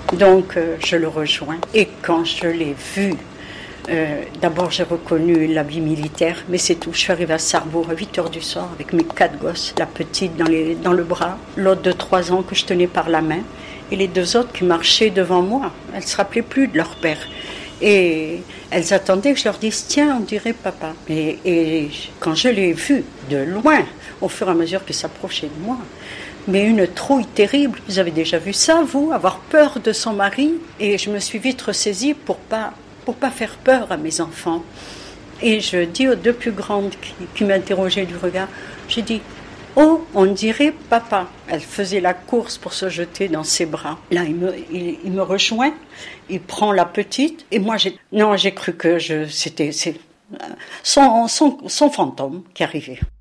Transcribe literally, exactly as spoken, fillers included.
Donc euh, je le rejoins. Et quand je l'ai vu, euh, d'abord j'ai reconnu l'habit militaire, mais c'est tout. Je suis arrivée à Sarrebourg à huit heures du soir avec mes quatre gosses, la petite dans, les, dans le bras, l'autre de trois ans que je tenais par la main, et les deux autres qui marchaient devant moi. Elles ne se rappelaient plus de leur père. Et elles attendaient que je leur dise « Tiens, on dirait papa ». Et, et quand je l'ai vu de loin, au fur et à mesure qu'il s'approchait de moi, mais une trouille terrible. Vous avez déjà vu ça, vous, avoir peur de son mari? Et je me suis vite ressaisie pour pas, pour pas faire peur à mes enfants. Et je dis aux deux plus grandes qui, qui m'interrogeaient du regard, j'ai dit « Oh, on dirait papa ». Elle faisait la course pour se jeter dans ses bras. Là, il me, il, il me rejoint, il prend la petite, et moi, j'ai, non, j'ai cru que je, c'était c'est, son, son, son fantôme qui arrivait.